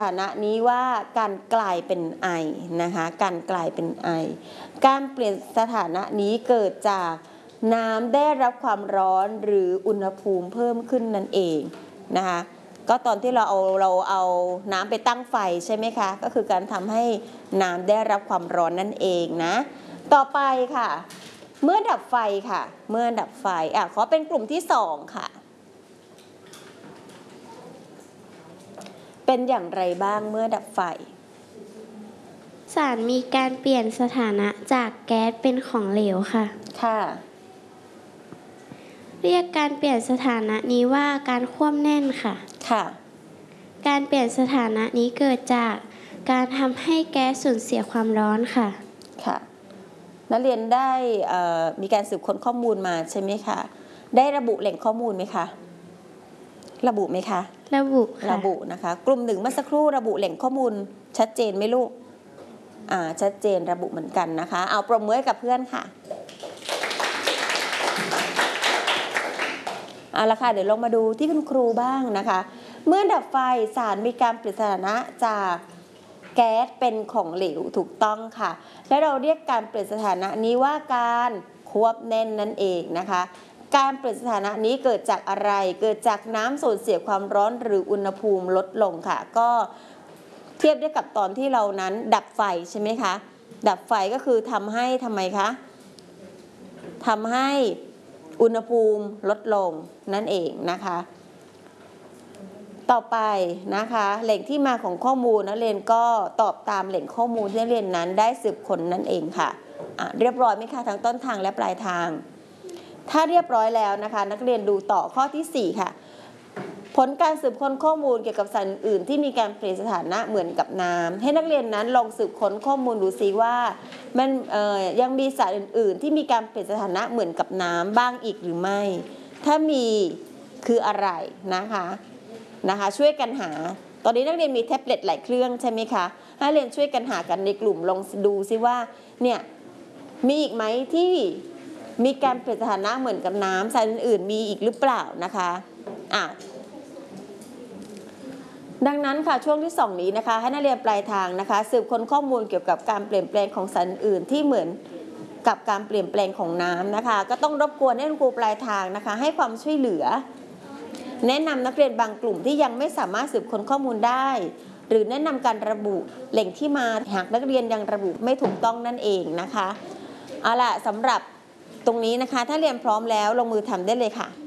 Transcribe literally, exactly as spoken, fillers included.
ฐานะนี้ว่าการกลายเป็นไอนะคะการกลายเป็นไอการเปลี่ยนสถานะนี้เกิดจากน้ำได้รับความร้อนหรืออุณหภูมิเพิ่มขึ้นนั่นเองนะคะก็ตอนที่เราเอาเราเอาน้ำไปตั้งไฟใช่ไหมคะก็คือการทำให้น้ำได้รับความร้อนนั่นเองนะต่อไปค่ะเมื่อดับไฟค่ะเมื่อดับไฟอ่ะขอเป็นกลุ่มที่สองค่ะเป็นอย่างไรบ้างเมื่อดับไฟสารมีการเปลี่ยนสถานะจากแก๊สเป็นของเหลวค่ะค่ะเรียกการเปลี่ยนสถานะนี้ว่าการควบแน่นค่ะค่ะการเปลี่ยนสถานะนี้เกิดจากการทำให้แก๊สสูญเสียความร้อนค่ะค่ะนักเรียนได้มีการสืบค้นข้อมูลมาใช่ไหมคะได้ระบุแหล่งข้อมูลไหมคะระบุไหมคะระบุค่ะระบุนะคะกลุ่มหนึ่งเมื่อสักครู่ระบุแหล่งข้อมูลชัดเจนไหมลูกอ่าชัดเจนระบุเหมือนกันนะคะเอาปรบมือให้กับเพื่อนค่ะเอาละค่ะเดี๋ยวลงมาดูที่คุณครูบ้างนะคะเมื่อดับไฟสารมีการเปลี่ยนสถานะจากแก๊สเป็นของเหลวถูกต้องค่ะและเราเรียกการเปลี่ยนสถานะนี้ว่าการควบแน่นนั่นเองนะคะการเปลี่ยนสถานะนี้เกิดจากอะไรเกิดจากน้ำสูญเสียความร้อนหรืออุณหภูมิลดลงค่ะก็เทียบได้กับตอนที่เรานั้นดับไฟใช่ไหมคะดับไฟก็คือทำให้ทำไมคะทำให้อุณหภูมิลดลงนั่นเองนะคะต่อไปนะคะแหล่งที่มาของข้อมูลนักเรียนก็ตอบตามแหล่งข้อมูลที่นักเรียนนั้นได้สืบค้นนั่นเองค่ะอ่ะเรียบร้อยไหมคะทั้งต้นทางและปลายทางถ้าเรียบร้อยแล้วนะคะนักเรียนดูต่อข้อที่สี่ค่ะผลการสืบค้นข้อมูลเกี่ยวกับสารอื่นที่มีการเปลี่ยนสถานะเหมือนกับน้ำให้นักเรียนนั้นลองสืบค้นข้อมูลดูซิว่ามันเอ่ยยังมีสารอื่นๆที่มีการเปลี่ยนสถานะเหมือนกับน้ำบ้างอีกหรือไม่ถ้ามีคืออะไรนะคะนะคะช่วยกันหาตอนนี้นักเรียนมีแท็บเล็ตหลายเครื่องใช่ไหมคะให้เรียนช่วยกันหากันในกลุ่มลองดูซิว่าเนี่ยมีอีกไหมที่มีการเปลี่ยนสถานะเหมือนกับน้ำสารอื่นๆมีอีกหรือเปล่านะคะอ่ะดังนั้นค่ะช่วงที่สองนี้นะคะให้นักเรียนปลายทางนะคะสืบค้นข้อมูลเกี่ยวกับการเปลี่ยนแปลงของสารอื่นที่เหมือนกับการเปลี่ยนแปลงของน้ำนะคะก็ต้องรบกวนให้คุณครูปลายทางนะคะให้ความช่วยเหลือแนะนำนักเรียนบางกลุ่มที่ยังไม่สามารถสืบค้นข้อมูลได้หรือแนะนำการระบุแหล่งที่มาหากนักเรียนยังระบุไม่ถูกต้องนั่นเองนะคะเอาล่ะสำหรับตรงนี้นะคะถ้าเรียนพร้อมแล้วลงมือทำได้เลยค่ะ